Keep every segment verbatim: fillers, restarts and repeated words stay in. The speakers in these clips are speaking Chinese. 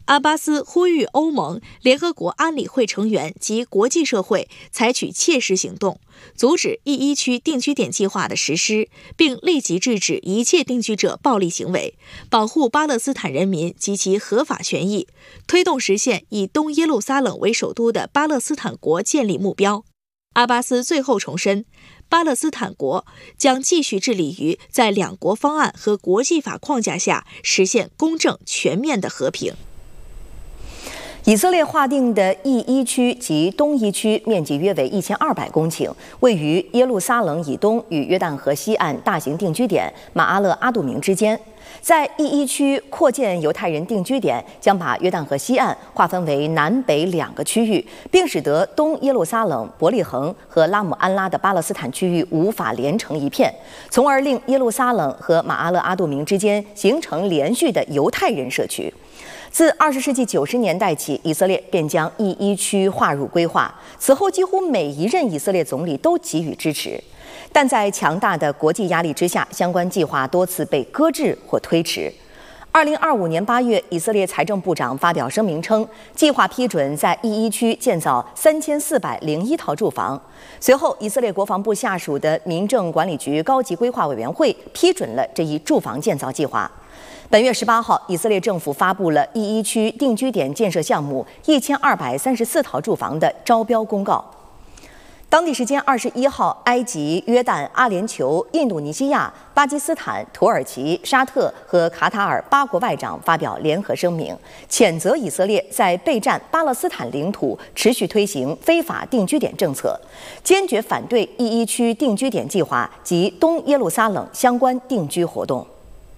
阿巴斯呼吁欧盟、联合国安理会成员及国际社会采取切实行动，阻止E一区定居点计划的实施，并立即制止一切定居者暴力行为，保护巴勒斯坦人民及其合法权益，推动实现以东耶路撒冷为首都的巴勒斯坦国建立目标。阿巴斯最后重申，巴勒斯坦国将继续致力于在两国方案和国际法框架下实现公正全面的和平。 以色列划定的 E一区及东一区面积约为一千二百公顷，位于耶路撒冷以东与约旦河西岸大型定居点马阿勒阿杜明之间。在 E一区扩建犹太人定居点，将把约旦河西岸划分为南北两个区域，并使得东耶路撒冷、伯利恒和拉姆安拉的巴勒斯坦区域无法连成一片，从而令耶路撒冷和马阿勒阿杜明之间形成连续的犹太人社区。自二十世纪九十年代起，以色列便将 E一区划入规划，此后几乎每一任以色列总理都给予支持。但在强大的国际压力之下，相关计划多次被搁置或推迟。二零二五年八月，以色列财政部长发表声明称，计划批准在 E一区建造三千四百零一套住房。随后，以色列国防部下属的民政管理局高级规划委员会批准了这一住房建造计划。本月十八号，以色列政府发布了 E一区定居点建设项目一千二百三十四套住房的招标公告。当地时间二十一号，埃及、约旦、阿联酋、印度尼西亚、巴基斯坦、土耳其、沙特和卡塔尔八国外长发表联合声明，谴责以色列在备战巴勒斯坦领土持续推行非法定居点政策，坚决反对 E一区定居点计划及东耶路撒冷相关定居活动。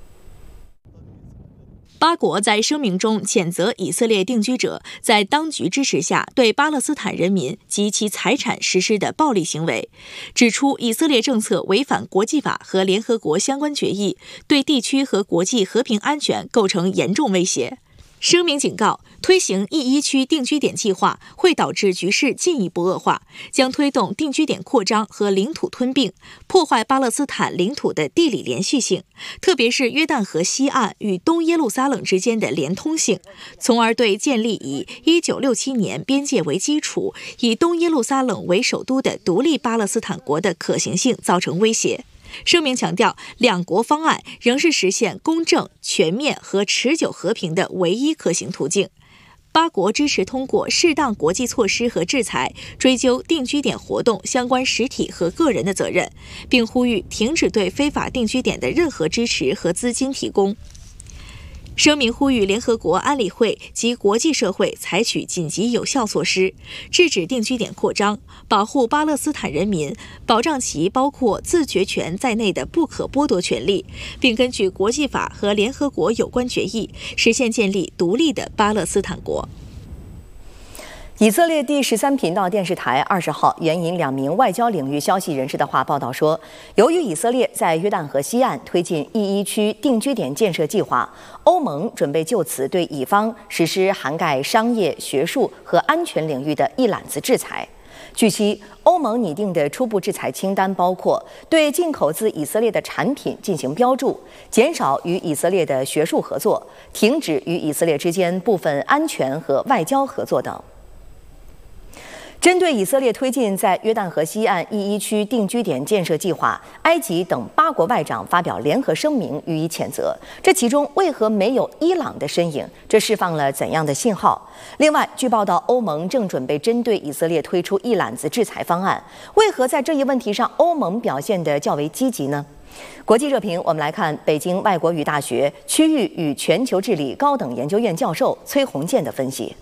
八国在声明中谴责以色列定居者在当局支持下对巴勒斯坦人民及其财产实施的暴力行为，指出以色列政策违反国际法和联合国相关决议，对地区和国际和平安全构成严重威胁。声明警告，推行 E一区定居点计划会导致局势进一步恶化，将推动定居点扩张和领土吞并，破坏巴勒斯坦领土的地理连续性，特别是约旦河西岸与东耶路撒冷之间的连通性，从而对建立以一九六七年边界为基础、以东耶路撒冷为首都的独立巴勒斯坦国的可行性造成威胁。声明强调，两国方案仍是实现公正、全面和持久和平的唯一可行途径。八国支持通过适当国际措施和制裁，追究定居点活动相关实体和个人的责任，并呼吁停止对非法定居点的任何支持和资金提供。声明呼吁联合国安理会及国际社会采取紧急有效措施，制止定居点扩张，保护巴勒斯坦人民，保障其包括自决权在内的不可剥夺权利，并根据国际法和联合国有关决议，实现建立独立的巴勒斯坦国。 以色列第十三频道电视台二十号援引两名外交领域消息人士的话报道说，由于以色列在约旦河西岸推进 E一区定居点建设计划，欧盟准备就此对以方实施涵盖商业、学术和安全领域的一揽子制裁。据悉，欧盟拟定的初步制裁清单包括对进口自以色列的产品进行标注，减少与以色列的学术合作，停止与以色列之间部分安全和外交合作等。针对以色列推进在约旦河西岸 E一区定居点建设计划，埃及等八国外长发表联合声明予以谴责。这其中为何没有伊朗的身影？这释放了怎样的信号？另外，据报道，欧盟正准备针对以色列推出一揽子制裁方案。为何在这一问题上，欧盟表现得较为积极呢？国际热评，我们来看北京外国语大学区域与全球治理高等研究院教授崔洪建的分析。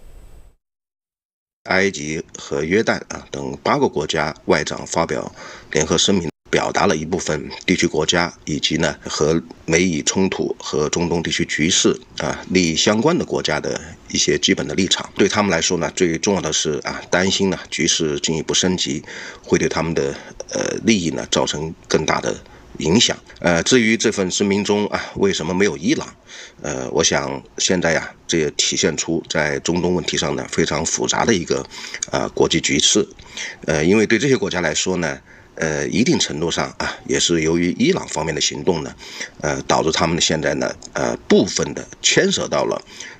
埃及和约旦啊等八个国家外长发表联合声明，表达了一部分地区国家以及呢和美以冲突和中东地区局势啊利益相关的国家的一些基本的立场。对他们来说呢，最重要的是啊担心呢局势进一步升级，会对他们的呃利益呢造成更大的影响。呃，至于这份声明中啊，为什么没有伊朗？呃，我想现在呀、啊，这也体现出在中东问题上呢非常复杂的一个啊、呃、国际局势。呃，因为对这些国家来说呢，呃，一定程度上啊，也是由于伊朗方面的行动呢，呃，导致他们现在呢，呃，部分的牵涉到了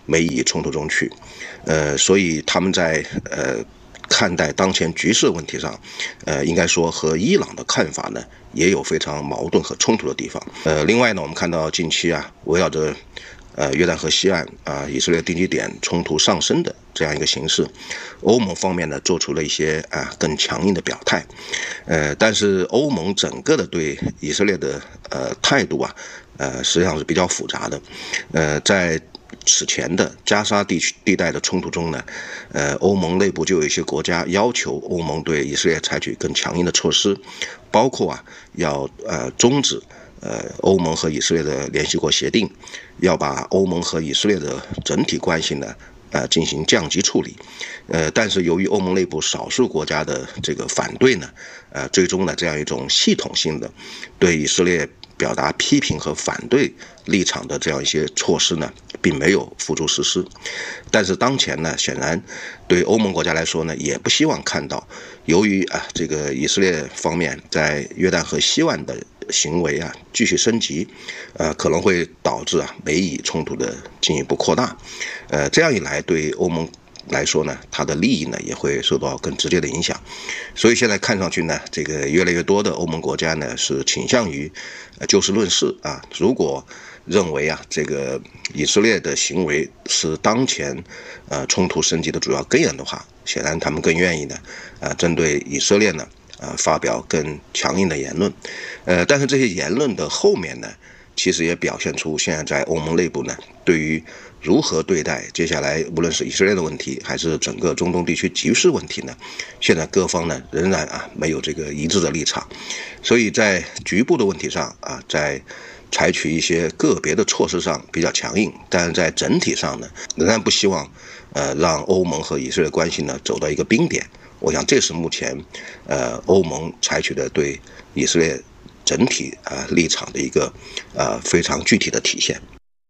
美以冲突中去。呃，所以他们在呃看待当前局势问题上，呃，应该说和伊朗的看法呢也有非常矛盾和冲突的地方。呃，另外呢，我们看到近期啊，围绕着呃约旦河西岸啊以色列定居点冲突上升的这样一个形势，欧盟方面呢做出了一些啊更强硬的表态。呃，但是欧盟整个的对以色列的呃态度啊，呃实际上是比较复杂的。呃，在此前的加沙地区地带的冲突中呢，呃，欧盟内部就有一些国家要求欧盟对以色列采取更强硬的措施，包括啊要呃终止呃欧盟和以色列的联系国协定，要把欧盟和以色列的整体关系呢呃进行降级处理。呃，但是由于欧盟内部少数国家的这个反对呢，呃，最终呢这样一种系统性的对以色列表达批评和反对立场的这样一些措施呢，并没有付诸实施。但是当前呢，显然对欧盟国家来说呢，也不希望看到，由于啊这个以色列方面在约旦河西岸的行为啊继续升级，呃，可能会导致啊美以冲突的进一步扩大。呃，这样一来，对欧盟来说呢，它的利益呢也会受到更直接的影响。所以现在看上去呢，这个越来越多的欧盟国家呢是倾向于呃就事论事啊。如果认为啊这个以色列的行为是当前呃冲突升级的主要根源的话，显然他们更愿意呢呃针对以色列呢呃发表更强硬的言论。呃，但是这些言论的后面呢，其实也表现出现在在欧盟内部呢，对于如何对待接下来无论是以色列的问题，还是整个中东地区局势问题呢，现在各方呢仍然啊没有这个一致的立场。所以在局部的问题上啊，在采取一些个别的措施上比较强硬，但是在整体上呢，仍然不希望呃让欧盟和以色列关系呢走到一个冰点。我想这是目前呃欧盟采取的对以色列整体啊、呃、立场的一个呃非常具体的体现。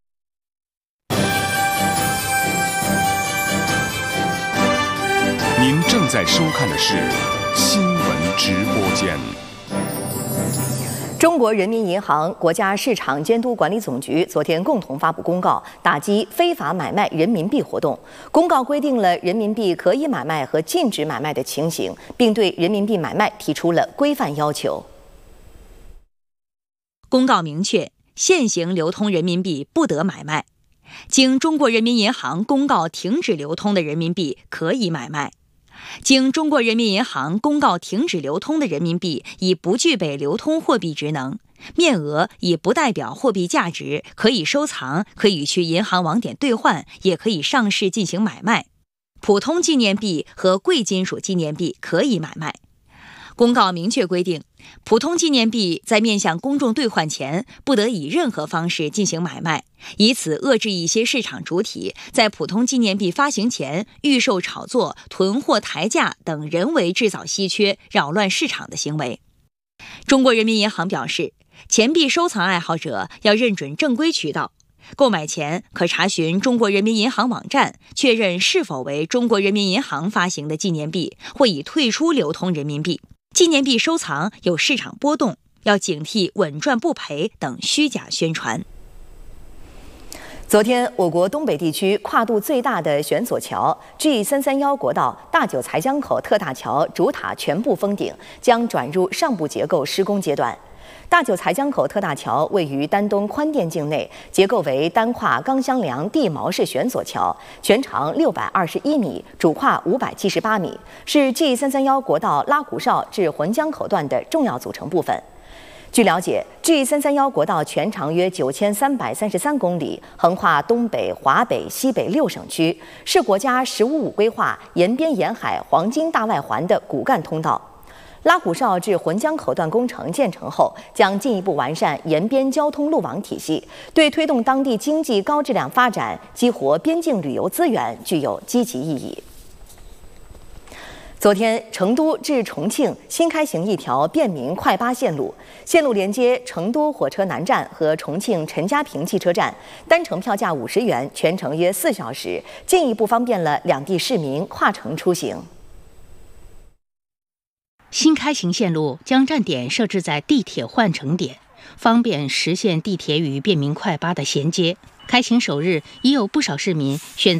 您正在收看的是新闻直播间。 中国人民银行、国家市场监督管理总局昨天共同发布公告，打击非法买卖人民币活动。公告规定了人民币可以买卖和禁止买卖的情形，并对人民币买卖提出了规范要求。 公告明确，现行流通人民币不得买卖，经中国人民银行公告停止流通的人民币可以买卖。经中国人民银行公告停止流通的人民币已不具备流通货币职能，面额已不代表货币价值，可以收藏，可以去银行网点兑换，也可以上市进行买卖。普通纪念币和贵金属纪念币可以买卖。公告明确规定，普通纪念币在面向公众兑换前，不得以任何方式进行买卖，以此遏制一些市场主体在普通纪念币发行前预售炒作、囤货抬价等人为制造稀缺、扰乱市场的行为。中国人民银行表示，钱币收藏爱好者要认准正规渠道，购买前可查询中国人民银行网站，确认是否为中国人民银行发行的纪念币，或已退出流通人民币。纪念币收藏有市场波动，要警惕稳赚不赔等虚假宣传。 昨天，我国东北地区跨度最大的悬索桥 G 三三一国道大九财江口特大桥主塔全部封顶，将转入上部结构施工阶段。大九财江口特大桥位于丹东宽甸境内，结构为单跨钢箱梁地锚式悬索桥，全长六百二十一米，主跨五百七十八米，是 G 三三一国道拉古绍至浑江口段的重要组成部分。据了解 ，G 三三一国道全长约九千三百三十三公里，横跨东北、华北、西北六省区，是国家“十五五”规划沿边沿海黄金大外环的骨干通道。拉古绍至浑江口段工程建成后，将进一步完善沿边交通路网体系，对推动当地经济高质量发展、激活边境旅游资源具有积极意义。昨天，成都至重庆新开行一条便民快八线路，线路连接成都火车南站和重庆陈家坪汽车站，单程票价五十元，全程约四小时，进一步方便了两地市民跨城出行。 新开行线路将站点设置在地铁换乘点， 方便实现地铁与便民快巴的衔接。开行首日，已有不少市民选择